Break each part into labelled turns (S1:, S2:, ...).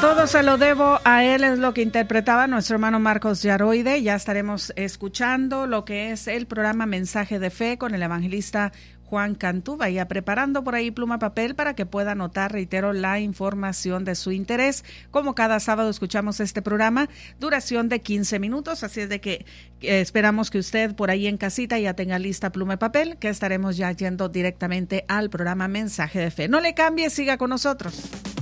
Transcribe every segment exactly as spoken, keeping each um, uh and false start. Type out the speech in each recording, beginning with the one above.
S1: Todo se lo debo a él, es lo que interpretaba nuestro hermano Marcos Yaroide. Ya estaremos escuchando lo que es el programa Mensaje de Fe con el evangelista Juan Cantú. Vaya preparando por ahí pluma, papel para que pueda anotar, reitero, la información de su interés. Como cada sábado escuchamos este programa, duración de quince minutos, así es de que eh, esperamos que usted por ahí en casita ya tenga lista pluma y papel, que estaremos ya yendo directamente al programa Mensaje de Fe. No le cambie, siga con nosotros.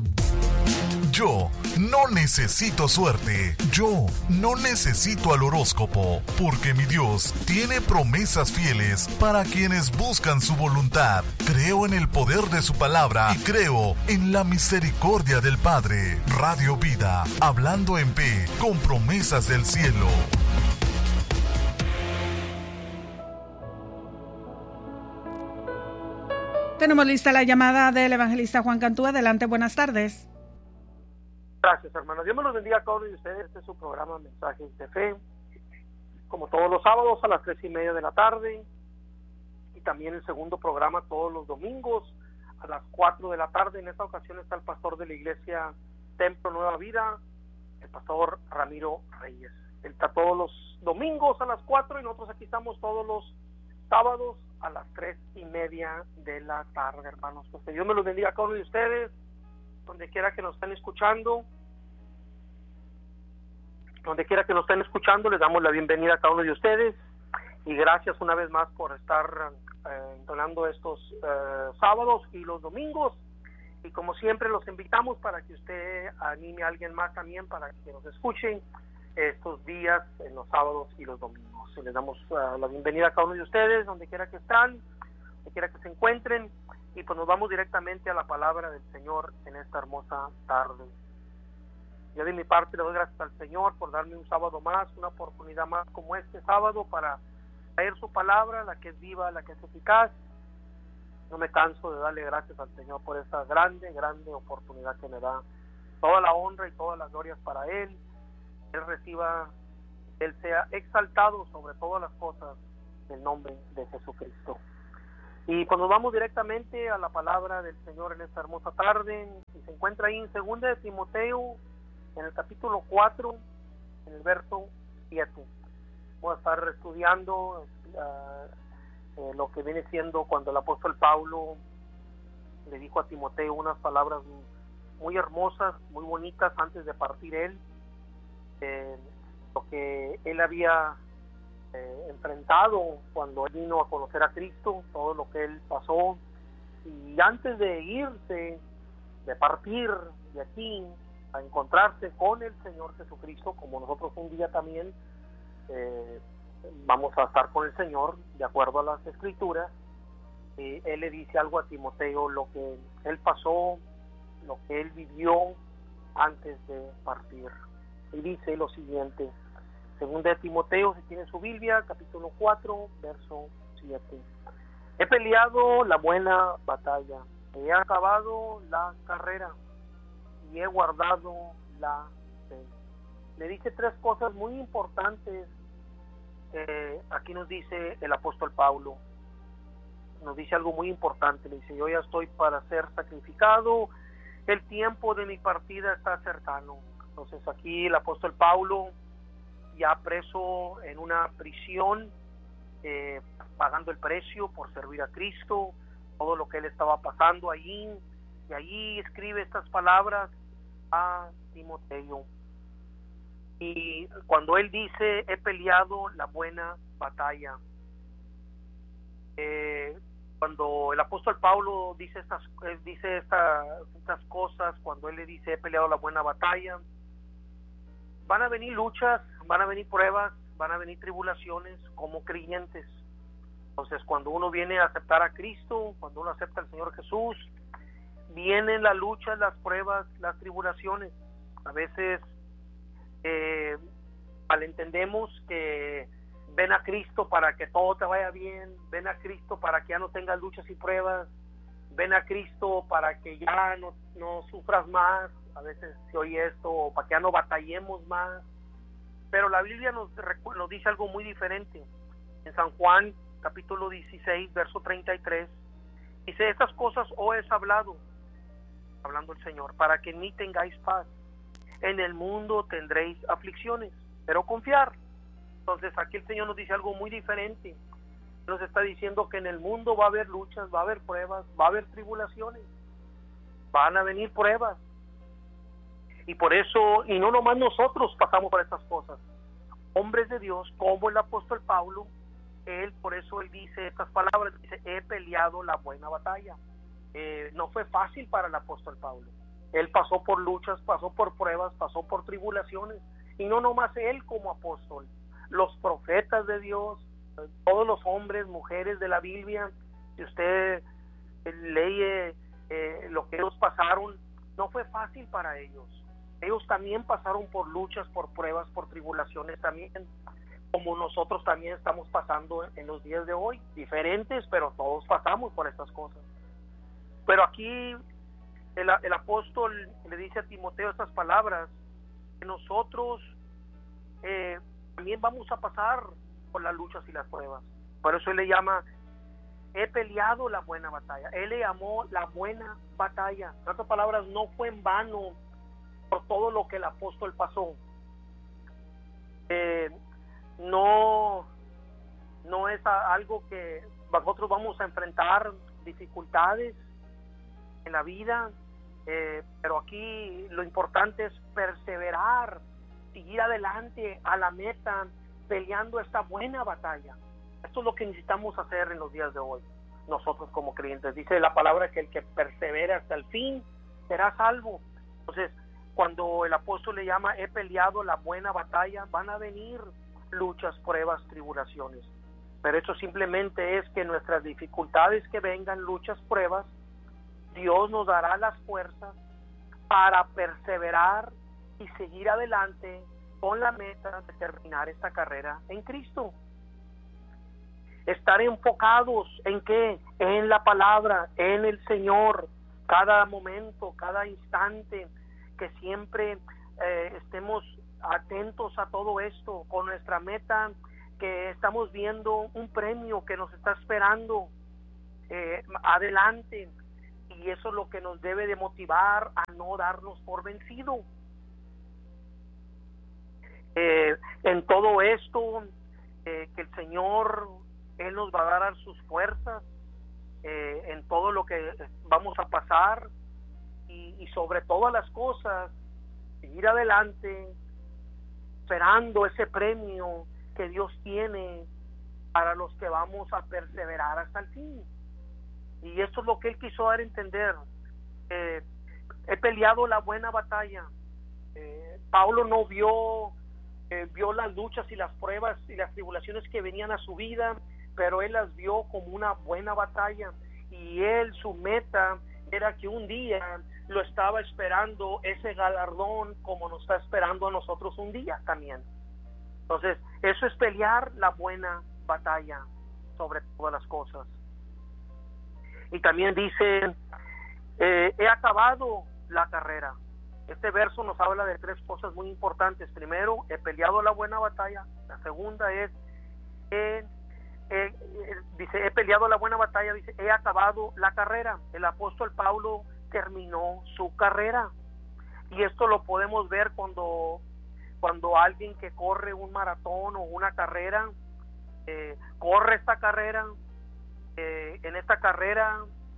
S2: Yo no necesito suerte, yo no necesito al horóscopo, porque mi Dios tiene promesas fieles para quienes buscan su voluntad. Creo en el poder de su palabra y creo en la misericordia del Padre. Radio Vida, hablando en fe, con promesas del cielo.
S1: Tenemos lista la llamada del evangelista Juan Cantú. Adelante, buenas tardes.
S3: Gracias, hermanos. Dios me los bendiga a cada uno de ustedes. Este es su programa Mensajes de Fe, como todos los sábados a las tres y media de la tarde, y también el segundo programa todos los domingos a las cuatro de la tarde. En esta ocasión está el pastor de la iglesia Templo Nueva Vida, el pastor Ramiro Reyes. Él está todos los domingos a las cuatro y nosotros aquí estamos todos los sábados a las tres y media de la tarde, hermanos. Pues que Dios me los bendiga a cada uno de ustedes, donde quiera que nos estén escuchando, donde quiera que nos estén escuchando, les damos la bienvenida a cada uno de ustedes y gracias una vez más por estar eh, entonando estos eh, sábados y los domingos, y como siempre los invitamos para que usted anime a alguien más también para que nos escuchen estos días en los sábados y los domingos. Y les damos uh, la bienvenida a cada uno de ustedes, donde quiera que están, donde quiera que se encuentren. Y pues nos vamos directamente a la palabra del Señor en esta hermosa tarde. Yo de mi parte le doy gracias al Señor por darme un sábado más, una oportunidad más como este sábado para traer su palabra, la que es viva, la que es eficaz. No me canso de darle gracias al Señor por esta grande, grande oportunidad que me da. Toda la honra y todas las glorias para Él. Él reciba, Él sea exaltado sobre todas las cosas en el nombre de Jesucristo. Y pues nos vamos directamente a la palabra del Señor en esta hermosa tarde, y se encuentra ahí en segunda de Timoteo, en el capítulo cuatro, en el verso siete. Vamos a estar estudiando uh, eh, lo que viene siendo cuando el apóstol Pablo le dijo a Timoteo unas palabras muy hermosas, muy bonitas antes de partir él, eh, lo que él había Eh, enfrentado cuando él vino a conocer a Cristo, todo lo que él pasó, y antes de irse, de partir de aquí a encontrarse con el Señor Jesucristo, como nosotros un día también eh, vamos a estar con el Señor de acuerdo a las Escrituras, eh, él le dice algo a Timoteo, lo que él pasó, lo que él vivió antes de partir, y dice lo siguiente: Segunda de Timoteo, si tiene su Biblia, capítulo cuatro, verso siete. He peleado la buena batalla, he acabado la carrera y he guardado la fe. Le dice tres cosas muy importantes. Eh, aquí nos dice el apóstol Pablo, nos dice algo muy importante. Le dice: yo ya estoy para ser sacrificado, el tiempo de mi partida está cercano. Entonces aquí el apóstol Pablo, ya preso en una prisión, eh, pagando el precio por servir a Cristo, todo lo que él estaba pasando allí, y allí escribe estas palabras a Timoteo. Y cuando él dice: he peleado la buena batalla, eh, cuando el apóstol Pablo dice estas, dice esta, estas cosas, cuando él le dice: he peleado la buena batalla, van a venir luchas, van a venir pruebas, van a venir tribulaciones como creyentes. Entonces, cuando uno viene a aceptar a Cristo, cuando uno acepta al Señor Jesús, vienen las luchas, las pruebas, las tribulaciones. A veces eh, malentendemos que ven a Cristo para que todo te vaya bien, ven a Cristo para que ya no tengas luchas y pruebas, ven a Cristo para que ya no, no sufras más. A veces se oye esto, para que ya no batallemos más, pero la Biblia nos, nos dice algo muy diferente. En San Juan capítulo dieciséis, verso treinta y tres, dice: estas cosas os he hablado, hablando el Señor, para que en mí tengáis paz. en el mundo tendréis aflicciones, pero confiar. Entonces aquí el Señor nos dice algo muy diferente. Nos está diciendo que en el mundo va a haber luchas, va a haber pruebas, va a haber tribulaciones, van a venir pruebas. Y por eso, y no nomás nosotros pasamos por estas cosas, hombres de Dios como el apóstol Pablo, él, por eso él dice estas palabras, dice, he peleado la buena batalla. Eh, no fue fácil para el apóstol Pablo. Él pasó por luchas, pasó por pruebas, pasó por tribulaciones, y no nomás él como apóstol, los profetas de Dios, todos los hombres, mujeres de la Biblia, si usted lee eh, lo que ellos pasaron, no fue fácil para ellos. Ellos también pasaron por luchas, por pruebas, por tribulaciones también, como nosotros también estamos pasando en los días de hoy, diferentes, pero todos pasamos por estas cosas. Pero aquí el, el apóstol le dice a Timoteo estas palabras, que nosotros eh, también vamos a pasar por las luchas y las pruebas. Por eso él le llama, he peleado la buena batalla. Él le llamó la buena batalla. En otras palabras, no fue en vano por todo lo que el apóstol pasó. Eh, no, no es algo que nosotros vamos a enfrentar dificultades en la vida, eh, pero aquí lo importante es perseverar, seguir adelante a la meta, peleando esta buena batalla. Esto es lo que necesitamos hacer en los días de hoy, nosotros como creyentes. Dice la palabra que el que persevera hasta el fin será salvo. Entonces, cuando el apóstol le llama, he peleado la buena batalla, van a venir luchas, pruebas, tribulaciones. Pero eso simplemente es que nuestras dificultades que vengan, luchas, pruebas, Dios nos dará las fuerzas para perseverar y seguir adelante con la meta de terminar esta carrera en Cristo. Estar enfocados en qué, en la palabra, en el Señor, cada momento, cada instante, que siempre eh, estemos atentos a todo esto, con nuestra meta, que estamos viendo un premio que nos está esperando eh, adelante, y eso es lo que nos debe de motivar a no darnos por vencido. Eh, en todo esto, eh, que el Señor, Él nos va a dar sus fuerzas eh, en todo lo que vamos a pasar, y, y sobre todas las cosas, seguir adelante, esperando ese premio que Dios tiene para los que vamos a perseverar hasta el fin. Y esto es lo que Él quiso dar a entender. Eh, he peleado la buena batalla. Eh, Pablo no vio Eh, vio las luchas y las pruebas y las tribulaciones que venían a su vida, pero él las vio como una buena batalla, y él, su meta era que un día lo estaba esperando ese galardón, como nos está esperando a nosotros un día también. Entonces, eso es pelear la buena batalla sobre todas las cosas. Y también dice, eh, he acabado la carrera. Este verso nos habla de tres cosas muy importantes. Primero, he peleado la buena batalla. La segunda es, he, he, he, dice, he peleado la buena batalla, dice, he acabado la carrera. El apóstol Pablo terminó su carrera. Y esto lo podemos ver cuando, cuando alguien que corre un maratón o una carrera, eh, corre esta carrera, eh, en esta carrera,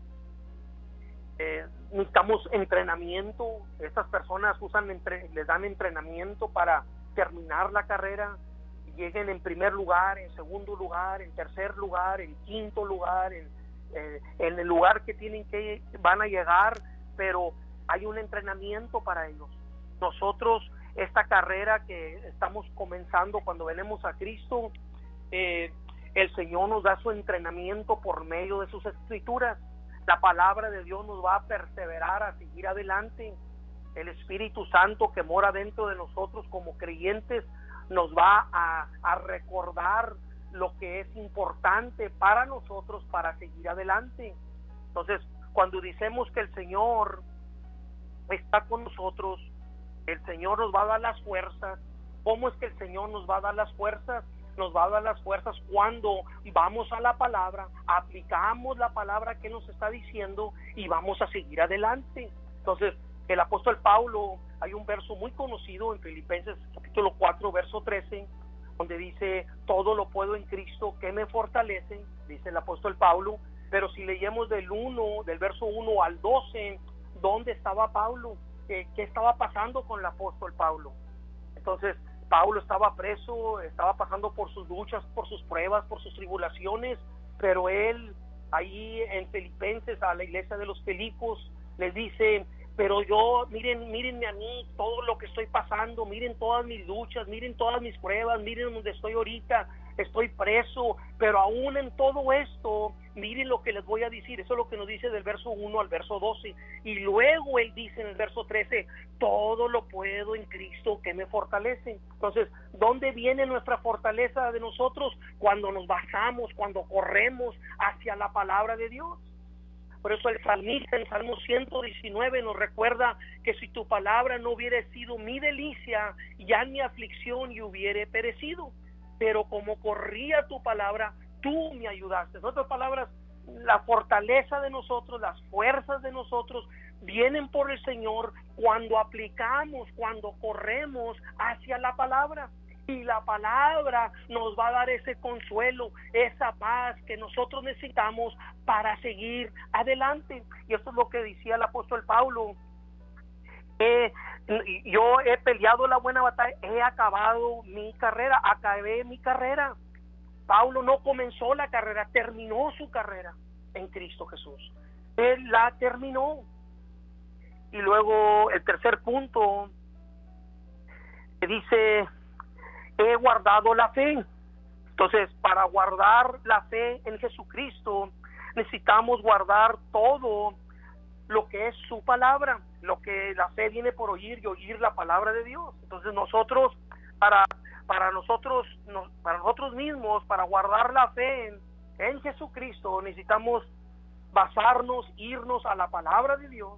S3: Eh, necesitamos entrenamiento. Estas personas usan entre, les dan entrenamiento para terminar la carrera, lleguen en primer lugar, en segundo lugar, en tercer lugar, en quinto lugar, en, eh, en el lugar que tienen que van a llegar, pero hay un entrenamiento para ellos. Nosotros, esta carrera que estamos comenzando cuando venimos a Cristo, eh, el Señor nos da su entrenamiento por medio de sus escrituras. La palabra de Dios nos va a perseverar a seguir adelante. El Espíritu Santo que mora dentro de nosotros como creyentes nos va a, a recordar lo que es importante para nosotros para seguir adelante. Entonces, cuando decimos que el Señor está con nosotros, el Señor nos va a dar las fuerzas. ¿Cómo es que el Señor nos va a dar las fuerzas? Nos va a dar las fuerzas cuando vamos a la palabra, aplicamos la palabra que nos está diciendo y vamos a seguir adelante. Entonces, el apóstol Pablo hay un verso muy conocido en Filipenses capítulo cuatro, verso trece, donde dice, todo lo puedo en Cristo que me fortalece, dice el apóstol Pablo. Pero si leemos del uno, del verso uno al doce, ¿dónde estaba Pablo? ¿Qué, qué estaba pasando con el apóstol Pablo? Entonces, Pablo estaba preso, estaba pasando por sus luchas, por sus pruebas, por sus tribulaciones, pero él, ahí en Filipenses, a la iglesia de los Filipos, les dice, pero yo, miren, mírenme a mí, todo lo que estoy pasando, miren todas mis luchas, miren todas mis pruebas, miren donde estoy ahorita, estoy preso, pero aún en todo esto, miren lo que les voy a decir. Eso es lo que nos dice del verso uno al verso doce, y luego él dice en el verso trece, todo lo puedo en Cristo que me fortalece. Entonces, ¿dónde viene nuestra fortaleza de nosotros? Cuando nos basamos, cuando corremos hacia la palabra de Dios. Por eso el salmista en Salmo ciento diecinueve nos recuerda que si tu palabra no hubiera sido mi delicia, ya mi aflicción y hubiere perecido. Pero como corría tu palabra, tú me ayudaste. En otras palabras, la fortaleza de nosotros, las fuerzas de nosotros vienen por el Señor cuando aplicamos, cuando corremos hacia la palabra. Y la palabra nos va a dar ese consuelo, esa paz que nosotros necesitamos para seguir adelante. Y esto es lo que decía el apóstol Pablo. Eh, yo he peleado la buena batalla, he acabado mi carrera, acabé mi carrera. Pablo no comenzó la carrera, terminó su carrera en Cristo Jesús. Él la terminó. Y luego el tercer punto dice, he guardado la fe. Entonces, para guardar la fe en Jesucristo, necesitamos guardar todo lo que es su palabra. Lo que la fe viene por oír y oír la palabra de Dios. Entonces nosotros, para para nosotros, nos, para nosotros mismos, para guardar la fe en, en Jesucristo, necesitamos basarnos, irnos a la palabra de Dios,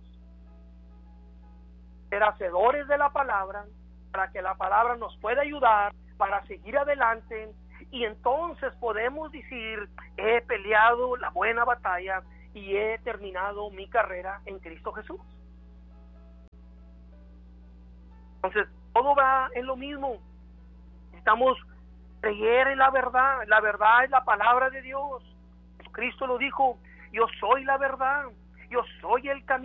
S3: ser hacedores de la palabra, para que la palabra nos pueda ayudar para seguir adelante, y entonces podemos decir, he peleado la buena batalla y he terminado mi carrera en Cristo Jesús. Entonces, todo va en lo mismo. Necesitamos creer en la verdad. La verdad es la palabra de Dios. Cristo lo dijo, yo soy la verdad, yo soy el camino.